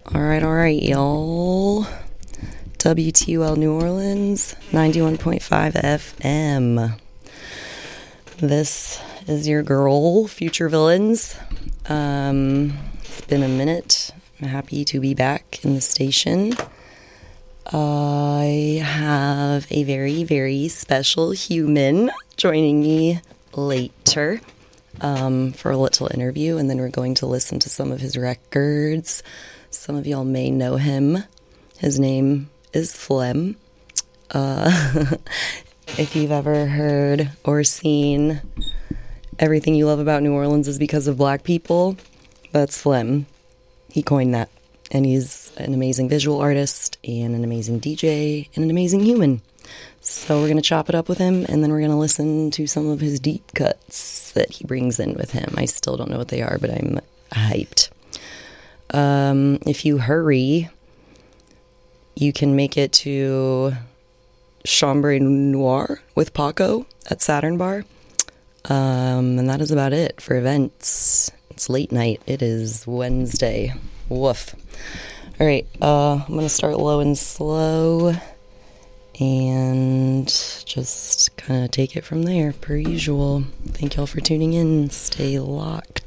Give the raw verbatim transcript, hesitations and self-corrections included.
All right, all right, y'all. W T U L New Orleans, ninety-one point five F M. This is your girl, Future Villains. Um, it's been a minute. I'm happy to be back in the station. I have a very, very special human joining me later um, for a little interview, and then we're going to listen to some of his records. Some of y'all may know him. His name is Phlegm. Uh, if you've ever heard or seen Everything You Love About New Orleans is Because of Black People, that's Phlegm. He coined that. And he's an amazing visual artist and an amazing D J and an amazing human. So we're going to chop it up with him, and then we're going to listen to some of his deep cuts that he brings in with him. I still don't know what they are, but I'm hyped. Um, if you hurry, you can make it to Chambre Noire with Paco at Saturn Bar. Um, and that is about it for events. It's late night. It is Wednesday. Woof. All right, uh, I'm going to start low and slow and just kind of take it from there, per usual. Thank y'all for tuning in. Stay locked.